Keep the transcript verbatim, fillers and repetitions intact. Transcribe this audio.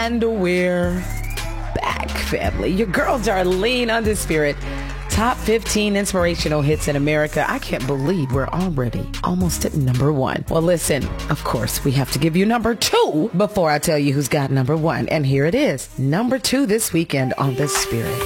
And we're back, family. Your girl Darlene Undisputed. Top fifteen inspirational hits in America. I can't believe we're already almost at number one. Well, listen, of course, we have to give you number two before I tell you who's got number one. And here it is, number two this weekend on The Spirit.